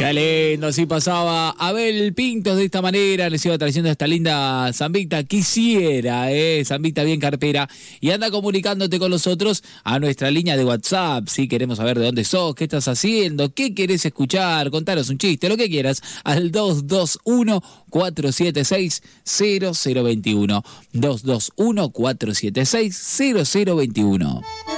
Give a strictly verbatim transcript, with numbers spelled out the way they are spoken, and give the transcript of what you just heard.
Qué lindo, así pasaba Abel Pintos de esta manera, les iba trayendo esta linda zambita, quisiera, eh, zambita bien carpera, y anda comunicándote con nosotros a nuestra línea de WhatsApp, si queremos saber de dónde sos, qué estás haciendo, qué querés escuchar, contaros un chiste, lo que quieras, al dos dos uno, cuatro siete seis, cero cero dos uno, dos dos uno, cuatro siete seis, cero cero dos uno.